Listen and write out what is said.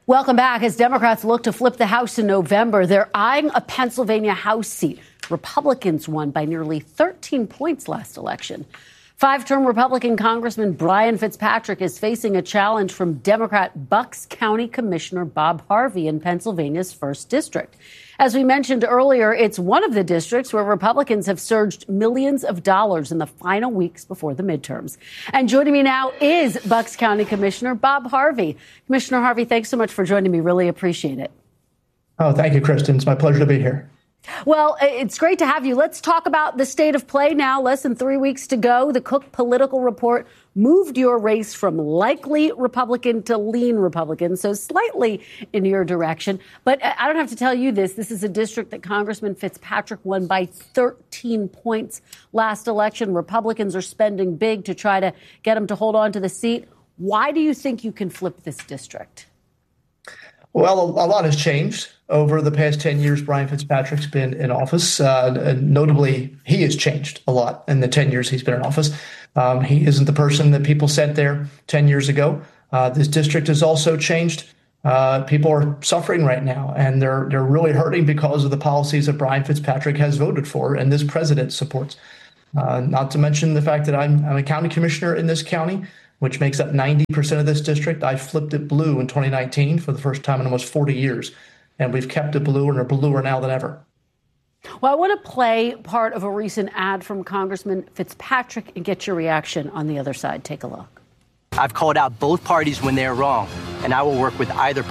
Welcome back. As Democrats look to flip the House in November, they're eyeing a Pennsylvania House seat. Republicans won by nearly 13 points last election. Five-term Republican Congressman Brian Fitzpatrick is facing a challenge from Democrat Bucks County Commissioner Bob Harvey in Pennsylvania's 1st District. As we mentioned earlier, it's one of the districts where Republicans have surged millions of dollars in the final weeks before the midterms. And joining me now is Bucks County Commissioner Bob Harvey. Commissioner Harvey, thanks so much for joining me. Really appreciate it. Oh, thank you, Kristen. It's my pleasure to be here. Well, it's great to have you. Let's talk about the state of play now. Less than 3 weeks to go. The Cook Political Report moved your race from likely Republican to lean Republican, so slightly in your direction. But I don't have to tell you this. This is a district that Congressman Fitzpatrick won by 13 points last election. Republicans are spending big to try to get him to hold on to the seat. Why do you think you can flip this district? Well, a lot has changed over the past 10 years. Brian Fitzpatrick's been in office. Notably, he has changed a lot in the 10 years he's been in office. He isn't the person that people sent there 10 years ago. This district has also changed. People are suffering right now, and they're really hurting because of the policies that Brian Fitzpatrick has voted for and this president supports. Not to mention the fact that I'm a county commissioner in this county, which makes up 90% of this district. I flipped it blue in 2019 for the first time in almost 40 years, and we've kept it blue and are bluer now than ever. Well, I want to play part of a recent ad from Congressman Fitzpatrick and get your reaction on the other side. Take a look. I've called out both parties when they're wrong, and I will work with either